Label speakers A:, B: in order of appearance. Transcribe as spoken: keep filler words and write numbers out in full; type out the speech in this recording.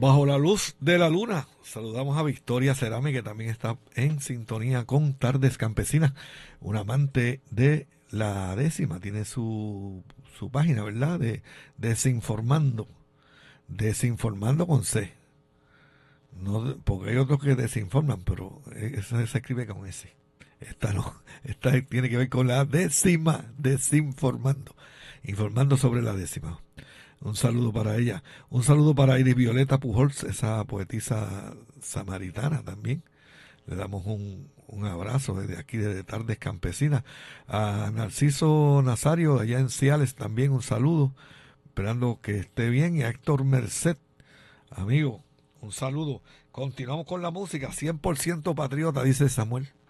A: Bajo la luz de la luna, saludamos a Victoria Cerame, que también está en sintonía con Tardes Campesinas, un amante de la décima, tiene su, su página, ¿verdad? De Desinformando, Desinformando con C. No, porque hay otros que desinforman, pero esa se escribe con S. Esta no, esta tiene que ver con la décima, desinformando, informando sobre la décima. Un saludo para ella. Un saludo para Iris Violeta Pujols, esa poetisa samaritana también. Le damos un, un abrazo desde aquí, desde Tardes Campesinas. A Narciso Nazario, allá en Ciales, también un saludo. Esperando que esté bien. Y a Héctor Merced, amigo, un saludo. Continuamos con la música. cien por ciento patriota, dice Samuel.